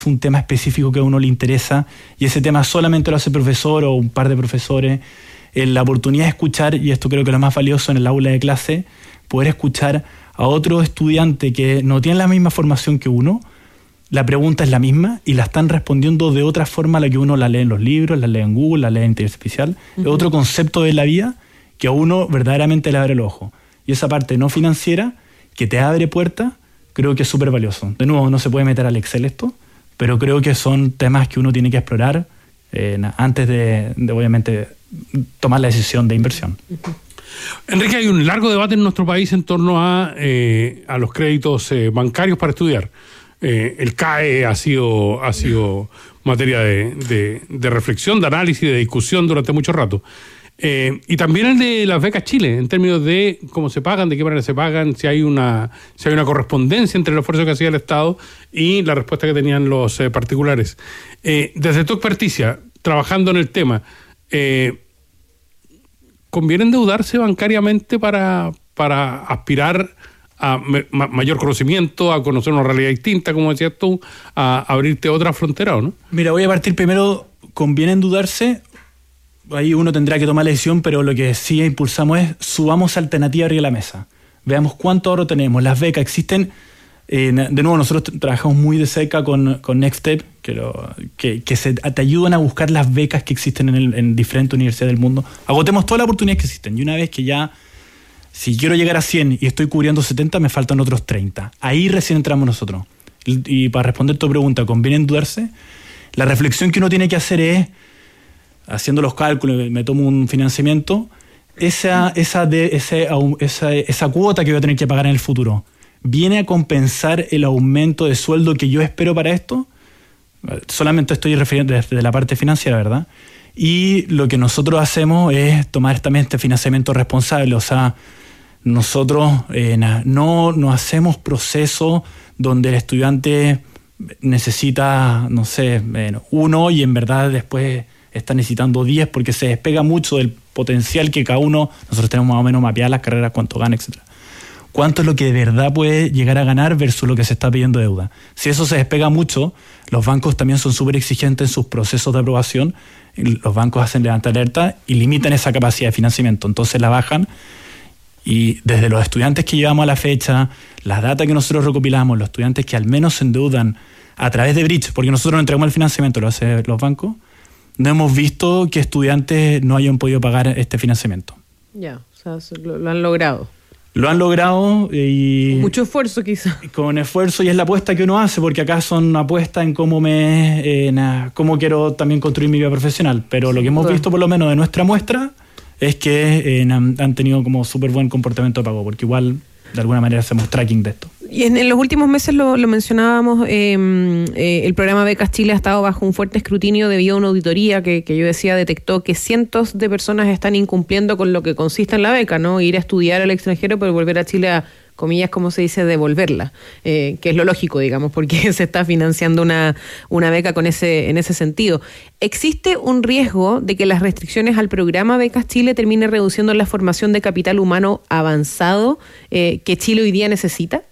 un tema específico que a uno le interesa y ese tema solamente lo hace el profesor o un par de profesores. La oportunidad de escuchar, y esto creo que es lo más valioso en el aula de clase, poder escuchar a otro estudiante que no tiene la misma formación que uno, la pregunta es la misma y la están respondiendo de otra forma a la que uno la lee en los libros, la lee en Google, la lee en inteligencia artificial. Es otro concepto de la vida que a uno verdaderamente le abre el ojo. Y esa parte no financiera que te abre puertas, creo que es súper valioso. De nuevo, no se puede meter al Excel esto, pero creo que son temas que uno tiene que explorar antes de obviamente tomar la decisión de inversión. Enrique, hay un largo debate en nuestro país en torno a los créditos bancarios para estudiar. El CAE ha sido materia de reflexión, de análisis, de discusión durante mucho rato. Y también el de las becas Chile, en términos de cómo se pagan, de qué manera se pagan, si hay una correspondencia entre el esfuerzo que hacía el Estado y la respuesta que tenían los particulares. Desde tu experticia, trabajando en el tema, ¿conviene endeudarse bancariamente para aspirar a mayor conocimiento, a conocer una realidad distinta, como decías tú, a abrirte otra frontera, o no? Mira, voy a partir primero, ¿conviene endeudarse? Ahí uno tendrá que tomar la decisión, pero lo que sí impulsamos es subamos alternativas arriba de la mesa. Veamos cuánto ahorro tenemos. Las becas existen. De nuevo, nosotros trabajamos muy de cerca con Next Step, que te ayudan a buscar las becas que existen en diferentes universidades del mundo. Agotemos todas las oportunidades que existen. Y una vez que ya, si quiero llegar a 100 y estoy cubriendo 70, me faltan otros 30. Ahí recién entramos nosotros. Y para responder tu pregunta, ¿conviene endeudarse? La reflexión que uno tiene que hacer es, haciendo los cálculos, me tomo un financiamiento, esa cuota que voy a tener que pagar en el futuro, ¿viene a compensar el aumento de sueldo que yo espero para esto? Solamente estoy refiriendo desde la parte financiera, ¿verdad? Y lo que nosotros hacemos es tomar también este financiamiento responsable. O sea, nosotros no hacemos procesos donde el estudiante necesita, no sé, uno y en verdad después está necesitando 10 porque se despega mucho del potencial que cada uno, nosotros tenemos más o menos mapeadas las carreras, cuánto gana, etcétera. Cuánto es lo que de verdad puede llegar a ganar versus lo que se está pidiendo de deuda. Si eso se despega mucho, los bancos también son súper exigentes en sus procesos de aprobación. Los bancos hacen levanta alerta y limitan esa capacidad de financiamiento. Entonces la bajan y desde los estudiantes que llevamos a la fecha, las datas que nosotros recopilamos, los estudiantes que al menos se endeudan a través de Bridge, porque nosotros no entregamos el financiamiento, lo hacen los bancos, no hemos visto que estudiantes no hayan podido pagar este financiamiento. Ya, o sea, lo han logrado. Lo han logrado y... Con mucho esfuerzo quizás. Con esfuerzo, y es la apuesta que uno hace, porque acá son apuestas en cómo cómo quiero también construir mi vida profesional. Pero lo que hemos visto, por lo menos de nuestra muestra, es que han tenido como súper buen comportamiento de pago, porque igual de alguna manera hacemos tracking de esto. Y en los últimos meses lo mencionábamos, el programa Becas Chile ha estado bajo un fuerte escrutinio debido a una auditoría que yo decía detectó que cientos de personas están incumpliendo con lo que consiste en la beca, ¿no? Ir a estudiar al extranjero, pero volver a Chile a, comillas, como se dice, devolverla, que es lo lógico, digamos, porque se está financiando una beca en ese sentido. ¿Existe un riesgo de que las restricciones al programa Becas Chile terminen reduciendo la formación de capital humano avanzado que Chile hoy día necesita?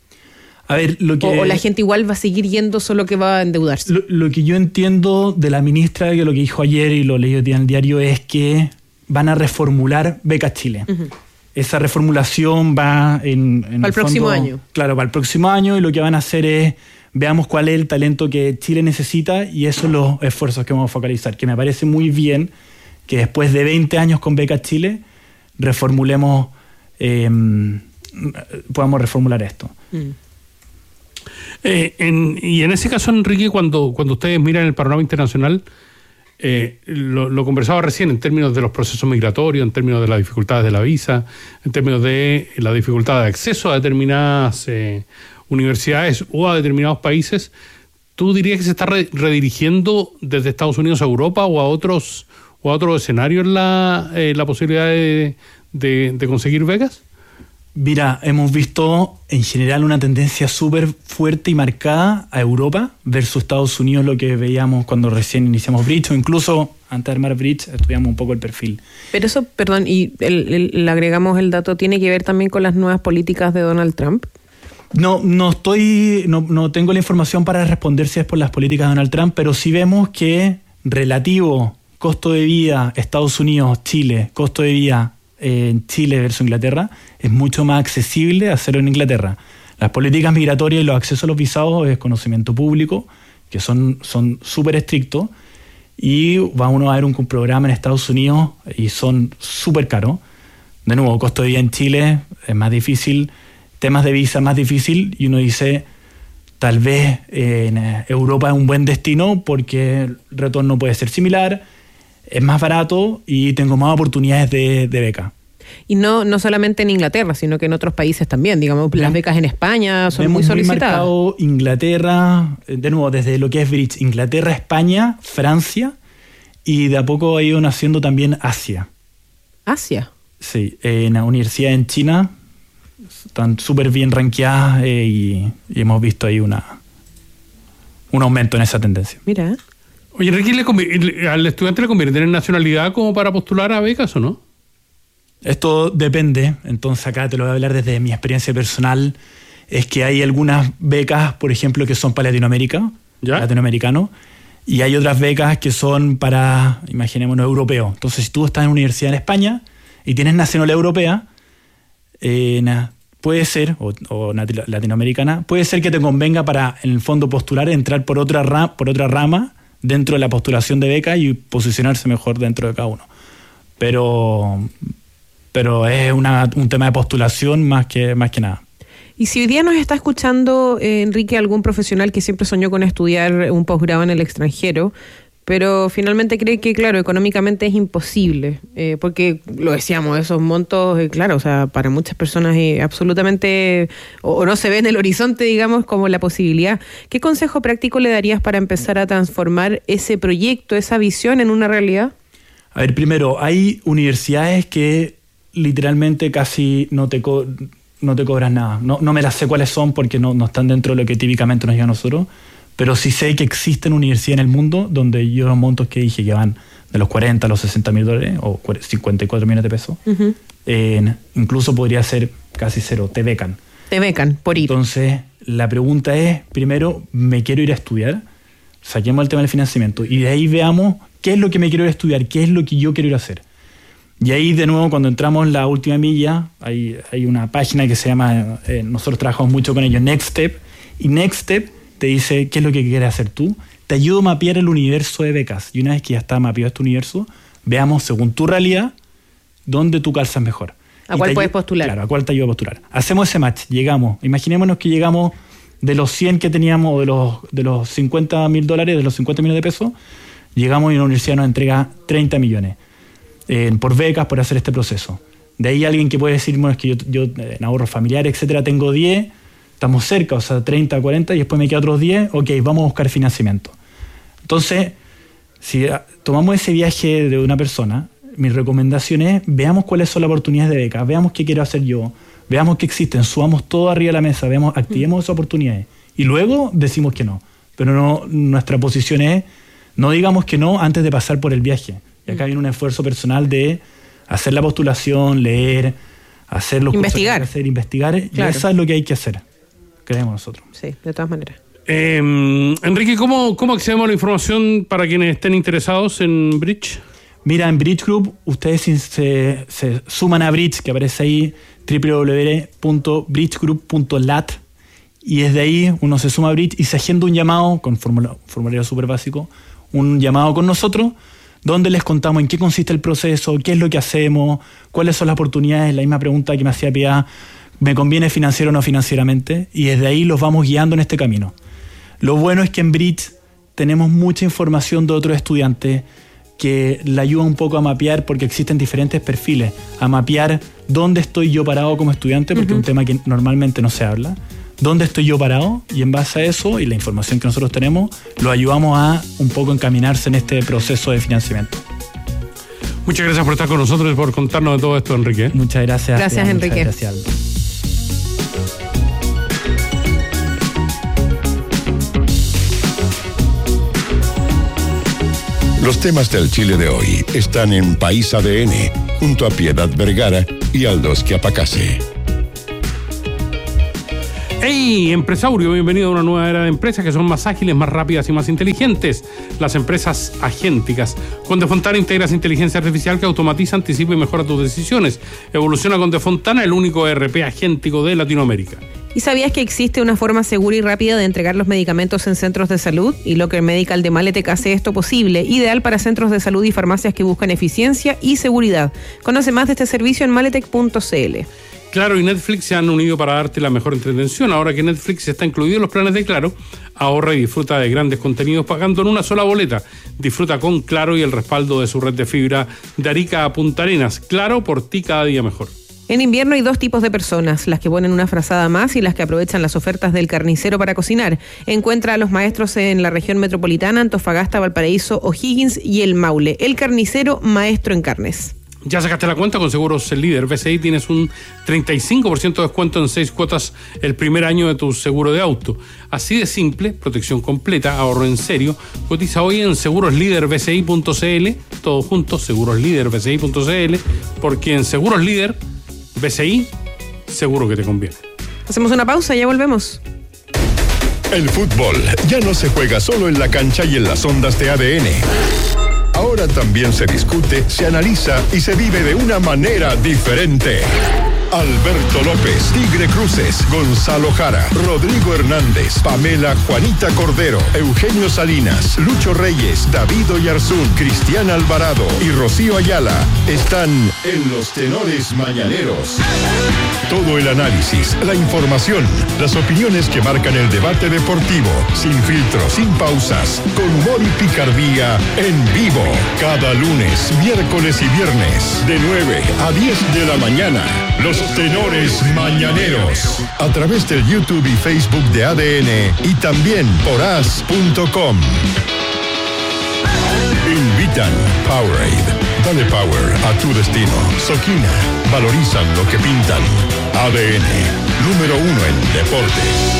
A ver, o la gente igual va a seguir yendo, solo que va a endeudarse. Lo que yo entiendo de la ministra, que lo que dijo ayer y lo leí hoy día en el diario, es que van a reformular Becas Chile. Uh-huh. Esa reformulación va para el próximo año. Claro, para el próximo año, y lo que van a hacer es, veamos cuál es el talento que Chile necesita, y esos son los esfuerzos que vamos a focalizar, que me parece muy bien que después de 20 años con Becas Chile reformulemos, podamos reformular esto. Y en ese caso, Enrique, cuando ustedes miran el panorama internacional, lo conversaba recién en términos de los procesos migratorios, en términos de las dificultades de la visa, en términos de la dificultad de acceso a determinadas universidades o a determinados países. ¿Tú dirías que se está redirigiendo desde Estados Unidos a Europa o a otros escenarios la posibilidad de conseguir becas? Mira, hemos visto en general una tendencia súper fuerte y marcada a Europa versus Estados Unidos, lo que veíamos cuando recién iniciamos Bridge, o incluso antes de armar Bridge estudiamos un poco el perfil. Pero eso, perdón, y le agregamos el dato, ¿tiene que ver también con las nuevas políticas de Donald Trump? No tengo la información para responder si es por las políticas de Donald Trump, pero sí vemos que relativo costo de vida Estados Unidos, Chile, costo de vida en Chile versus Inglaterra, es mucho más accesible hacerlo en Inglaterra. Las políticas migratorias y los accesos a los visados es conocimiento público, que son súper estrictos, y va uno a ver un programa en Estados Unidos y son súper caros. De nuevo, costo de vida en Chile es más difícil, temas de visa más difícil, y uno dice, tal vez en Europa es un buen destino porque el retorno puede ser similar, es más barato y tengo más oportunidades de beca. Y no solamente en Inglaterra, sino que en otros países también. Digamos, las becas en España son muy solicitadas. Muy marcado Inglaterra, de nuevo, desde lo que es Bridge, Inglaterra, España, Francia, y de a poco ha ido naciendo también Asia. ¿Asia? Sí, en la universidad en China están súper bien rankeadas y hemos visto ahí un aumento en esa tendencia. Mira. Oye, Enrique, ¿al estudiante le conviene tener nacionalidad como para postular a becas o no? Esto depende, entonces acá te lo voy a hablar desde mi experiencia personal. Es que hay algunas becas, por ejemplo, que son para Latinoamérica, latinoamericano, y hay otras becas que son para, imaginémonos, europeo. Entonces, si tú estás en una universidad en España y tienes nacionalidad europea, puede ser, o latinoamericana, puede ser que te convenga para, en el fondo, postular, entrar por otra rama dentro de la postulación de beca y posicionarse mejor dentro de cada uno. Pero es un tema de postulación más que nada. Y si hoy día nos está escuchando, Enrique, algún profesional que siempre soñó con estudiar un posgrado en el extranjero, pero finalmente cree que, claro, económicamente es imposible, porque lo decíamos, esos montos, claro, o sea, para muchas personas absolutamente, o no se ve en el horizonte, digamos, como la posibilidad. ¿Qué consejo práctico le darías para empezar a transformar ese proyecto, esa visión en una realidad? A ver, primero, hay universidades que literalmente casi no te cobran nada. No me las sé cuáles son porque no están dentro de lo que típicamente nos llega a nosotros, pero sí sé que existen universidades en el mundo donde yo los montos que dije que van de los 40 a los 60 mil dólares o 54 millones de pesos, incluso podría ser casi cero, te becan. Te becan por ir. Entonces, la pregunta es, primero, ¿me quiero ir a estudiar? Saquemos el tema del financiamiento y de ahí veamos qué es lo que me quiero ir a estudiar, qué es lo que yo quiero ir a hacer. Y ahí, de nuevo, cuando entramos en la última milla, hay una página que se llama, nosotros trabajamos mucho con ellos, Next Step, y Next Step te dice qué es lo que quieres hacer tú, te ayuda a mapear el universo de becas, y una vez que ya está mapeado este universo, veamos según tu realidad, dónde tú calzas mejor. ¿A cuál puedes postular? Claro, a cuál te ayuda a postular. Hacemos ese match, llegamos, imaginémonos que llegamos de los 100 que teníamos, o de los 50 mil dólares, de los 50 millones de pesos, llegamos y una universidad nos entrega 30 millones. Por becas, por hacer este proceso. De ahí alguien que puede decir, bueno, es que yo en ahorros familiares, etcétera, tengo 10, estamos cerca, o sea, 30, 40, y después me quedan otros 10, ok, vamos a buscar financiamiento. Entonces, si tomamos ese viaje de una persona, mi recomendación es, veamos cuáles son las oportunidades de becas, veamos qué quiero hacer yo, veamos qué existen, subamos todo arriba de la mesa, activemos esas oportunidades, y luego decimos que no. Pero nuestra posición es, no digamos que no antes de pasar por el viaje. Y acá viene un esfuerzo personal de hacer la postulación, leer, hacer los cursos que hay que hacer, investigar. Claro. Y eso es lo que hay que hacer, creemos nosotros. Sí, de todas maneras. Enrique, ¿cómo accedemos a la información para quienes estén interesados en Bridge? Mira, en Bridge Group, ustedes se suman a Bridge, que aparece ahí, www.bridgegroup.lat, y desde ahí uno se suma a Bridge y se agenda un llamado, con formulario súper básico, un llamado con nosotros, donde les contamos en qué consiste el proceso, qué es lo que hacemos, cuáles son las oportunidades, la misma pregunta que me hacía Piedad, ¿me conviene financiero o no financieramente? Y desde ahí los vamos guiando en este camino. Lo bueno es que en Bridge tenemos mucha información de otros estudiantes que le ayuda un poco a mapear, porque existen diferentes perfiles, a mapear dónde estoy yo parado como estudiante, porque es un tema que normalmente no se habla. ¿Dónde estoy yo parado? Y en base a eso y la información que nosotros tenemos, lo ayudamos a un poco encaminarse en este proceso de financiamiento. Muchas gracias por estar con nosotros y por contarnos de todo esto, Enrique. Muchas gracias. Gracias, Enrique. Muchas gracias, Aldo. Los temas del Chile de hoy están en País ADN, junto a Piedad Vergara y Aldo Schiapacase. ¡Hey, empresario! Bienvenido a una nueva era de empresas que son más ágiles, más rápidas y más inteligentes. Las empresas agénticas. Con De Fontana integras inteligencia artificial que automatiza, anticipa y mejora tus decisiones. Evoluciona con De Fontana, el único ERP agéntico de Latinoamérica. ¿Y sabías que existe una forma segura y rápida de entregar los medicamentos en centros de salud? Y Locker Medical de Maletec hace esto posible, ideal para centros de salud y farmacias que buscan eficiencia y seguridad. Conoce más de este servicio en maletec.cl. Claro y Netflix se han unido para darte la mejor entretención. Ahora que Netflix está incluido en los planes de Claro, ahorra y disfruta de grandes contenidos pagando en una sola boleta. Disfruta con Claro y el respaldo de su red de fibra de Arica a Punta Arenas. Claro, por ti cada día mejor. En invierno hay dos tipos de personas, las que ponen una frazada más y las que aprovechan las ofertas del carnicero para cocinar. Encuentra a los maestros en la región metropolitana, Antofagasta, Valparaíso, O'Higgins y El Maule. El Carnicero, maestro en carnes. ¿Ya sacaste la cuenta? Con Seguros El Líder BCI tienes un 35% de descuento en 6 cuotas el primer año de tu seguro de auto. Así de simple, protección completa, ahorro en serio. Cotiza hoy en segurosliderbci.cl, todo junto, segurosliderbci.cl, porque en Seguros Líder BCI seguro que te conviene. Hacemos una pausa, ya volvemos. El fútbol ya no se juega solo en la cancha y en las ondas de ADN. Ahora también se discute, se analiza y se vive de una manera diferente. Alberto López, Tigre Cruces, Gonzalo Jara, Rodrigo Hernández, Pamela Juanita Cordero, Eugenio Salinas, Lucho Reyes, David Oyarzún, Cristian Alvarado y Rocío Ayala están en los Tenores Mañaneros. Todo el análisis, la información, las opiniones que marcan el debate deportivo, sin filtros, sin pausas, con humor y picardía, en vivo. Cada lunes, miércoles y viernes, de 9 a 10 de la mañana. Los Tenores Mañaneros, a través del YouTube y Facebook de ADN y también por as.com. Invitan Powerade. Dale power a tu destino. Soquina. Valorizan lo que pintan. ADN. Número 1 en deportes.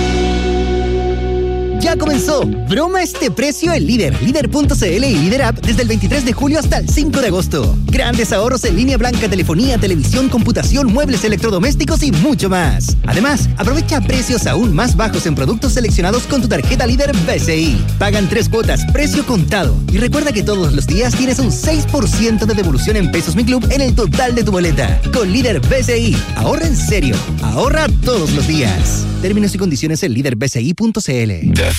Ya comenzó. Broma este precio en Líder, Líder.cl y Líder App desde el 23 de julio hasta el 5 de agosto. Grandes ahorros en línea blanca, telefonía, televisión, computación, muebles electrodomésticos y mucho más. Además, aprovecha precios aún más bajos en productos seleccionados con tu tarjeta Líder BCI. Pagan 3 cuotas, precio contado. Y recuerda que todos los días tienes un 6% de devolución en Pesos Mi Club en el total de tu boleta. Con Líder BCI, ahorra en serio. Ahorra todos los días. Términos y condiciones en líderbci.cl.